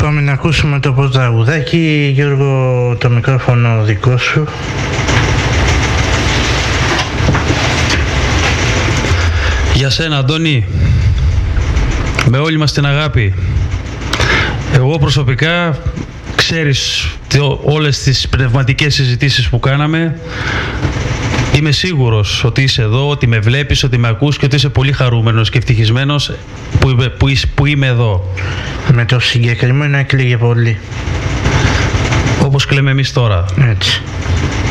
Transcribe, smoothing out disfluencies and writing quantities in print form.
Πάμε να ακούσουμε το πρωταγουδάκι. Γιώργο, το μικρόφωνο δικό σου. Για σένα, Αντώνη, με όλη μας την αγάπη. Εγώ προσωπικά, ξέρεις όλες τις πνευματικές συζητήσεις που κάναμε, είμαι σίγουρος ότι είσαι εδώ, ότι με βλέπεις, ότι με ακούς και ότι είσαι πολύ χαρούμενος και ευτυχισμένος που είμαι εδώ. Με το συγκεκριμένο έκλαιγε πολύ. Όπως κλαίμε εμείς τώρα. Έτσι.